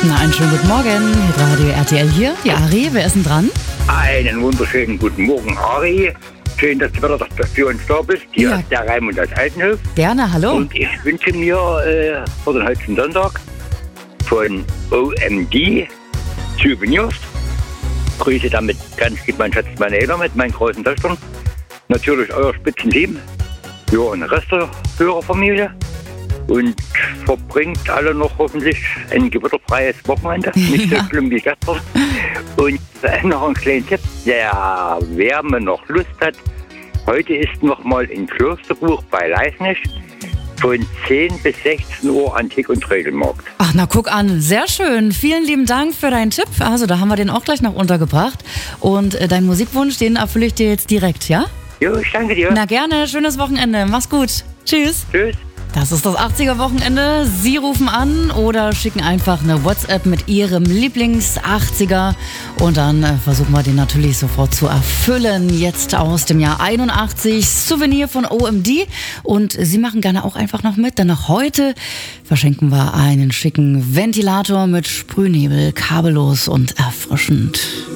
Na, einen schönen guten Morgen. Radio RTL hier. Die Ari, wer ist denn dran? Einen wunderschönen guten Morgen, Ari. Schön, dass du wieder für uns da bist. Hier Ja. ist der Raimund aus Altenhof. Gerne, hallo. Und ich wünsche mir für den heutigen Sonntag von OMD Souvenirs. Grüße damit ganz lieb mein Schatz, meine Eltern mit meinen großen Töchtern. Natürlich euer Spitzenteam. Ja, und den Rest der Hörerfamilie. Und verbringt alle noch hoffentlich ein gewitterfreies Wochenende. Nicht so schlimm wie gestern. Und noch ein kleiner Tipp, wer noch Lust hat, heute ist noch mal in Klosterbuch bei Leisnig von 10 bis 16 Uhr Antik- und Trödelmarkt. Ach, na guck an, sehr schön. Vielen lieben Dank für deinen Tipp. Also da haben wir den auch gleich noch untergebracht. Und deinen Musikwunsch, den erfülle ich dir jetzt direkt, ja? Jo, ich danke dir. Na gerne, schönes Wochenende. Mach's gut. Tschüss. Tschüss. Das ist das 80er-Wochenende. Sie rufen an oder schicken einfach eine WhatsApp mit Ihrem Lieblings-80er und dann versuchen wir den natürlich sofort zu erfüllen. Jetzt aus dem Jahr 81, Souvenir von OMD und Sie machen gerne auch einfach noch mit, denn noch heute verschenken wir einen schicken Ventilator mit Sprühnebel, kabellos und erfrischend.